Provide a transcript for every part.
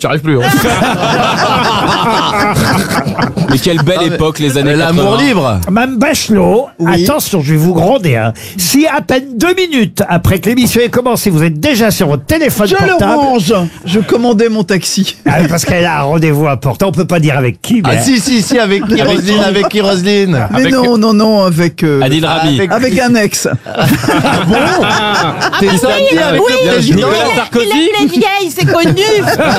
tu arrives plus. Hein. Mais quelle belle époque, les années 80. L'amour libre. Mme Bachelot, attention, je vais vous gronder. Hein. Si à peine 2 minutes après que l'émission ait commencé, vous êtes déjà sur votre téléphone Je le portable. range. Je commandais mon taxi. Ah, parce qu'elle a un rendez-vous important, on peut pas dire avec qui. Mais Ah si, avec qui Roselyne, avec qui Roselyne? Mais non, avec... Adil Rami. Avec un ex. T'es sorti avec le président? Nicolas Sarkozy. Il aime les vieilles, c'est connu.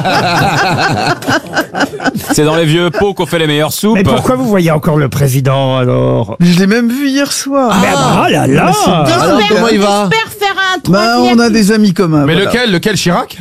C'est dans les vieux pots qu'on fait les meilleures soupes. Mais pourquoi vous voyez encore le président alors? Je l'ai même vu hier soir. Mais oh là là. Alors, comment il va? J'espère faire un Bah, troisième. on a des amis communs. Mais voilà. lequel Chirac?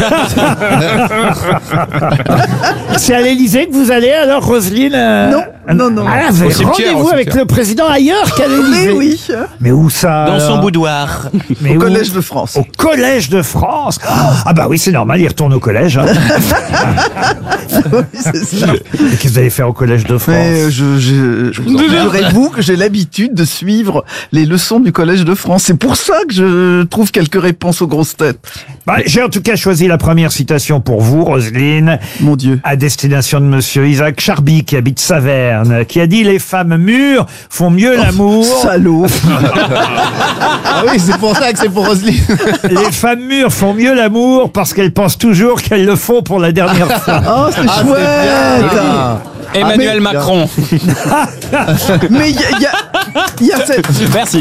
C'est à l'Élysée que vous allez alors, Roselyne? Non. Ah, vous avez cimetière, rendez-vous au avec cimetière. le président ailleurs qu'à l'Élysée? Mais oui, Mais où ça? Dans son alors boudoir. Mais au où? Collège de France. Au Collège de France. Ah bah oui, c'est normal, il retourne au collège. Hein. Oui, c'est ça. Et qu'est-ce que vous allez faire au Collège de France? Mais figurez-vous que j'ai l'habitude de suivre les leçons du Collège de France. C'est pour ça que je trouve quelques réponses aux grosses têtes. Bah, j'ai en tout cas choisi la première citation pour vous, Roselyne, Mon Dieu. à destination de monsieur Isaac Charby, qui habite Saverne, qui a dit « Les femmes mûres font mieux l'amour. Salaud. Ah oui, c'est pour ça que c'est pour Roselyne. Les femmes mûres font mieux l'amour parce qu'elles pensent toujours qu'elles le font pour la dernière fois. Oh, c'est chouette. Emmanuel Macron. Mais il y a cette... Merci.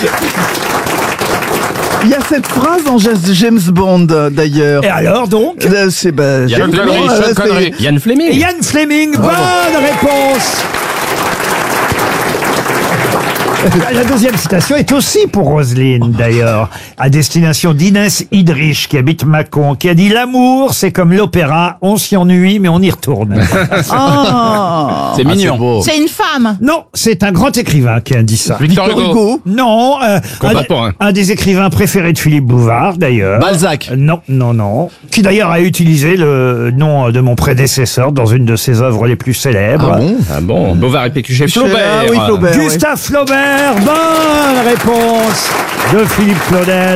Il y a cette phrase dans James Bond, d'ailleurs. Et alors donc? C'est Sean Connery, Sean Connery. Yann Fleming. Ian Fleming, bonne réponse. La deuxième citation est aussi pour Roselyne, d'ailleurs, à destination d'Inès Idrich, qui habite Mâcon, qui a dit « L'amour, c'est comme l'opéra, on s'y ennuie, mais on y retourne. Ah. C'est mignon. beau. C'est une femme. » Non, c'est un grand écrivain qui a dit ça. Victor Hugo. Non, Contemporain. un des écrivains préférés de Philippe Bouvard, d'ailleurs. Balzac. Non. Qui d'ailleurs a utilisé le nom de mon prédécesseur dans une de ses œuvres les plus célèbres. Ah bon, Bovard et Pécuchet. Flaubert. Ah oui, Flaubert. oui. Gustave Flaubert, bonne réponse de Philippe Claudel.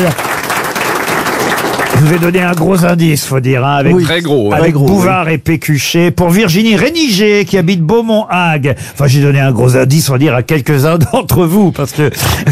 Je vous ai donné un gros indice, faut dire, hein, avec, Très gros. avec gros, Bouvard et Pécuchet. Pour Virginie Réniger, qui habite Beaumont-Hague. Enfin, j'ai donné un gros indice, faut dire, à quelques-uns d'entre vous, parce que...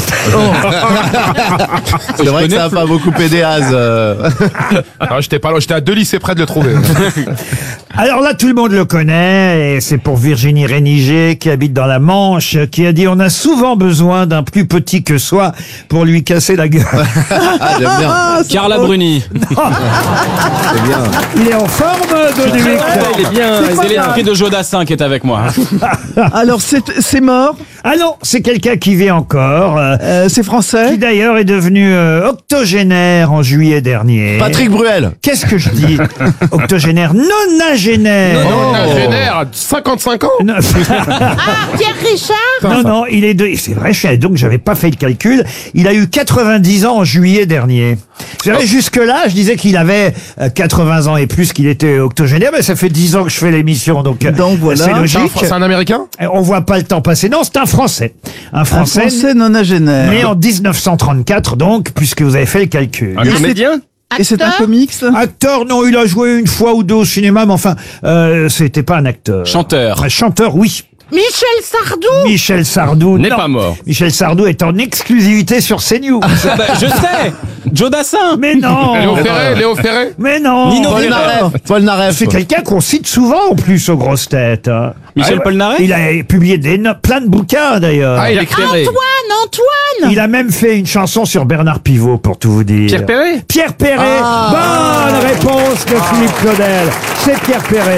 C'est vrai que ça n'a pas beaucoup aidé Az. Alors, j'étais pas là, j'étais à 2 lycées près de le trouver. Alors là, tout le monde le connaît, et c'est pour Virginie Réniger, qui habite dans la Manche, qui a dit « On a souvent besoin d'un plus petit que soi pour lui casser la gueule. Ah, j'aime bien. Carla Bruni. C'est bien. » Il est en forme, Dominique. Il est bien. C'est l'esprit de Jodassin qui est avec moi. Alors, c'est mort. Ah non, c'est quelqu'un qui vit encore, C'est français. qui d'ailleurs est devenu octogénaire en juillet dernier. Patrick Bruel. Qu'est-ce que je dis? Octogénaire, nonagénaire. Génère, 55 ans. Non, Ah, Pierre Richard. non, il est de... C'est vrai, donc j'avais pas fait le calcul. Il a eu 90 ans en juillet dernier. Vous savez, jusque-là, je disais qu'il avait 80 ans et plus, qu'il était octogénaire, mais ça fait 10 ans que je fais l'émission, donc voilà. c'est logique. C'est un Américain? On voit pas le temps passer. Non, c'est un Français. Un Un Français, français nonagénaire. né en 1934, donc, puisque vous avez fait le calcul. Un comédien. Et c'est un Acteur. comics. Acteur, non, il a joué une fois ou deux au cinéma, mais enfin, c'était pas un acteur. Chanteur. Un chanteur, oui. Michel Sardou. Michel Sardou, N'est non. pas mort. Michel Sardou est en exclusivité sur CNews. Bah, je sais. Jodassin. Mais non. Léo Ferré. Mais non. Nino Paul Ribert. Naref. Paul Naref. C'est quelqu'un qu'on cite souvent en plus aux grosses têtes. hein. Michel Polnareff. Il a publié plein de bouquins d'ailleurs. Ah, il écrit. Antoine. Il a même fait une chanson sur Bernard Pivot, pour tout vous dire. Pierre Perret. Pierre Perret. Bonne réponse de Philippe Claudel. C'est Pierre Perret.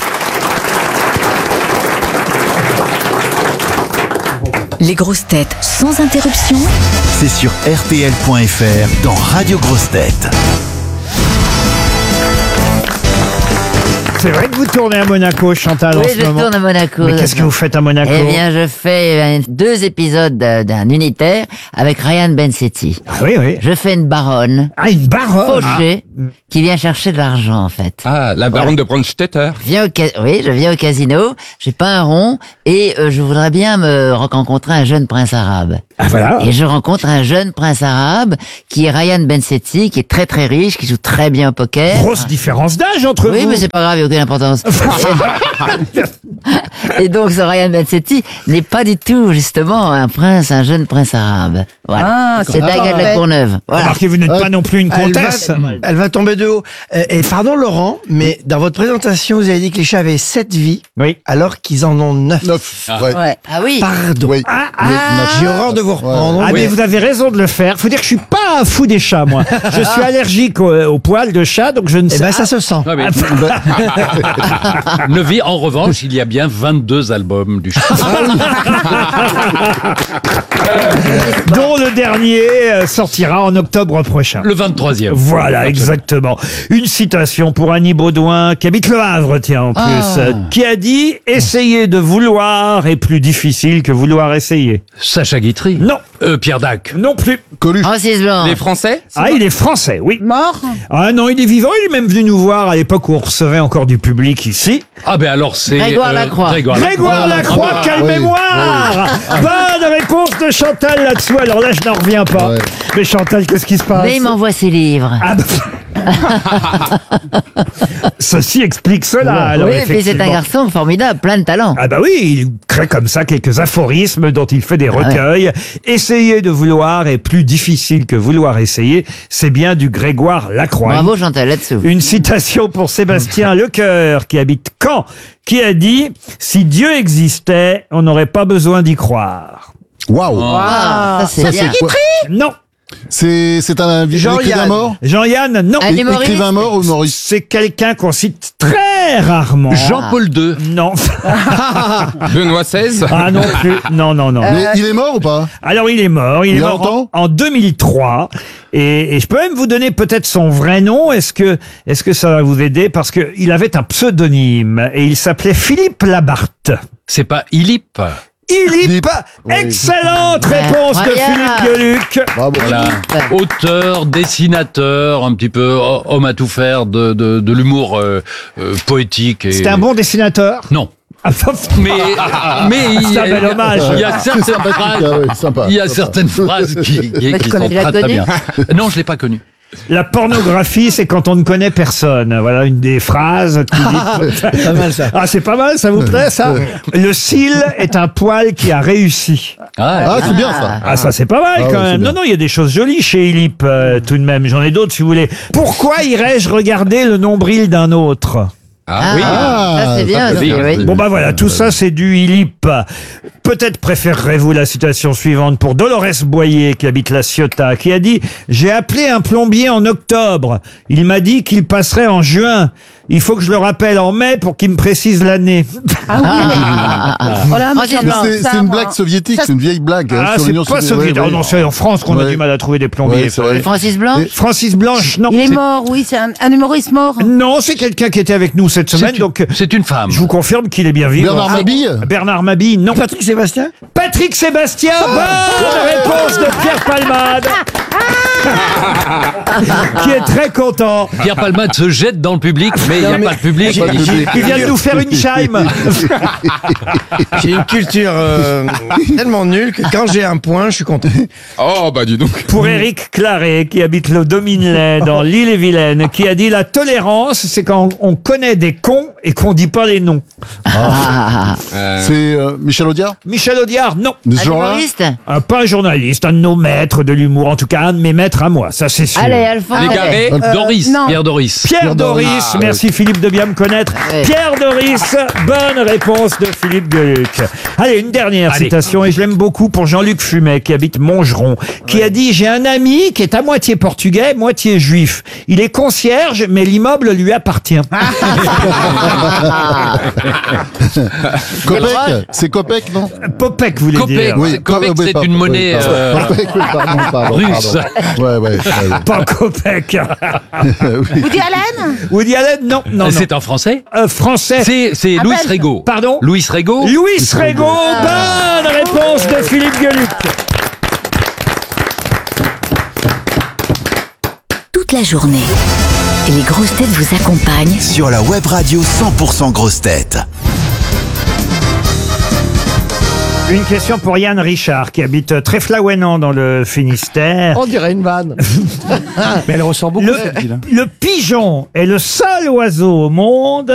Les grosses têtes sans interruption. C'est sur RTL.fr dans Radio Grosses Têtes. C'est vrai que vous tournez à Monaco, Chantal, en Oui, ce je moment. tourne à Monaco. Mais qu'est-ce que vous faites à Monaco? Eh bien, je fais 2 épisodes d'un unitaire avec Ryan Bensetti. Ah oui, oui. Je fais une baronne Ah, une baronne. fauchée qui vient chercher de l'argent, en fait. Ah, la baronne de Brandstetter. Je viens au casino, j'ai pas un rond et je voudrais bien me rencontrer un jeune prince arabe. Ah, voilà. Et je rencontre un jeune prince arabe qui est Ryan Bensetti, qui est très très riche, qui joue très bien au poker. Grosse différence d'âge entre Oui, vous. mais c'est pas grave, il n'y a aucune importance. Et donc, ce Ryan Bensetti n'est pas du tout, justement, un jeune prince arabe. Voilà. C'est Daga de la Courneuve. Voilà. Remarquez, vous n'êtes pas non plus une comtesse. Elle va tomber de haut. Et pardon Laurent, mais dans votre présentation, vous avez dit que les chats avaient 7 vies, Oui. alors qu'ils en ont 9. 9. Ouais. Ouais. Ah oui. Pardon. Oui. J'ai horreur de vous reprendre. Ah, mais vous avez raison de le faire. Faut dire que je suis pas un fou des chats, moi. Je suis allergique aux poils de chat, donc je ne Eh sais ben, ça se sent. Ouais, mais Neuvy, en revanche, il y a bien 22 albums du chat. dont le dernier sortira en octobre prochain. Le 23e. Voilà, exactement. Une citation pour Annie Baudouin, qui habite Le Havre, tiens, en plus, qui a dit « Essayer de vouloir est plus difficile que vouloir essayer Sacha Guitry. ». Non, Pierre Dac. non plus. Coluche. Francis Blanc. Les Français? Ah, il est français, oui. Mort? Ah non, il est vivant, il est même venu nous voir à l'époque où on recevait encore du public ici. Ah ben alors c'est... Grégoire Lacroix. Grégoire Lacroix, quelle Oui. mémoire! Bonne réponse de Chantal là-dessous, alors là je n'en reviens pas. Ouais. Mais Chantal, qu'est-ce qui se passe? Mais il m'envoie ses livres. Ah bah... Ceci explique cela. Alors, oui, mais c'est un effectivement. garçon formidable, plein de talent. Ah bah oui, il crée comme ça quelques aphorismes dont il fait des recueils. Essayer de vouloir est plus difficile que vouloir essayer. C'est bien du Grégoire Lacroix. Bravo Chantal là-dessous. Une citation pour Sébastien Lecoeur, qui habite Caen, qui a dit « Si Dieu existait, on n'aurait pas besoin d'y croire. Waouh. Ah, ça c'est bien. quoi? » Non. C'est un écrivain mort? Jean-Yann, non. Un humoriste. Écrivain mort ou humoriste? C'est quelqu'un qu'on cite très rarement. Jean-Paul II. Non. Benoît XVI? Ah non plus. Non, non, non. Mais il est mort ou pas? Alors il est mort. Il est y a mort longtemps en 2003. Et je peux même vous donner peut-être son vrai nom. Est-ce que ça va vous aider? Parce que il avait un pseudonyme et il s'appelait Philippe Labarthe. C'est pas Ilip. Ilip. Oui. Excellente réponse de Incroyable. Philippe Gueluc. Bravo. Voilà. Auteur, dessinateur, un petit peu homme à tout faire de l'humour poétique. C'était un bon dessinateur. Non. Mais C'est un bel hommage. il y a certaines phrases, Ah oui, sympa. il y a certaines phrases qui sont tu l'as très très connu bien. Non, je l'ai pas connu. La pornographie, c'est quand on ne connaît personne. Voilà une des phrases. Pas mal ça. Ah, c'est pas mal, ça vous plaît, ça? Le cil est un poil qui a réussi. Ah, c'est bien ça. Ah, ça, c'est pas mal, Ah quand oui, c'est même. bien. Non, non, il y a des choses jolies chez Ilip, tout de même. J'en ai d'autres, si vous voulez. Pourquoi irais-je regarder le nombril d'un autre? Ah, oui. ça c'est bien ça, aussi, c'est bien. oui. Bon, bah voilà, tout ça, c'est du Ilip. Peut-être préférerez-vous la citation suivante pour Dolores Boyer, qui habite La Ciotat, qui a dit « J'ai appelé un plombier en octobre. Il m'a dit qu'il passerait en juin. Il faut que je le rappelle en mai pour qu'il me précise l'année. » Voilà, Francis Mais Blanc. c'est une blague soviétique, c'est une vieille blague. hein, Ah, sur c'est l'Union pas soviétique. soviétique. Ouais, Oh non, ouais. c'est en France qu'on a Ouais. du mal à trouver des plombiers. Ouais, c'est vrai. Francis Blanc. Francis Blanche, non. Il est C'est- mort, oui, c'est un humoriste mort. Non, c'est quelqu'un qui était avec nous cette semaine, donc C'est une femme. je vous confirme qu'il est bien vivant. Bernard Mabille? Bernard Mabille, non. Patrick Sébastien. Patrick Sébastien, bonne réponse de Pierre Palmade, qui est très content. Pierre Palmade se jette dans le public, mais il n'y a pas de public. Pas de public. Il vient de nous faire une chime. J'ai une culture tellement nulle que quand j'ai un point, je suis content. Oh, bah dis donc. Pour Éric Claret, qui habite le Dominelay, dans l'Île-et-Vilaine, qui a dit la tolérance, c'est quand on connaît des cons et qu'on dit pas les noms. C'est Michel Audiard? Michel Audiard, non. De ce Un genre-là? humoriste. Pas un journaliste, un de nos maîtres de l'humour, en tout cas un de mes maîtres à moi, ça c'est sûr. Allez, Alphonse. Les Garés? Doris, non. Pierre Doris. Pierre Doris, Ah, merci Philippe de bien me connaître. Ouais. Pierre Doris, bonne réponse de Philippe Gueluc. Allez, une dernière Allez. citation, et je l'aime beaucoup, pour Jean-Luc Fumet, qui habite Montgeron, qui a dit « J'ai un ami qui est à moitié portugais, moitié juif. Il est concierge, mais l'immeuble lui appartient. » Copec, c'est Copec, non? Popek, vous voulez Copec, dire. Oui, Copec, oui, c'est pardon, une monnaie Copec, oui, pardon. russe. Ouais. Pas Copec. Woody Allen? Woody Allen, non. C'est un Français Français. C'est Louis belge. Rego. Pardon? Louis Rego. Louis Rego. Bonne réponse de Philippe Gueluc. Toute la journée, les grosses têtes vous accompagnent Sur la web radio 100% grosses têtes. Une question pour Yann Richard qui habite Tréflaouénan dans le Finistère. On dirait une vanne. Mais elle ressort beaucoup, cette ville. Le pigeon est le seul oiseau au monde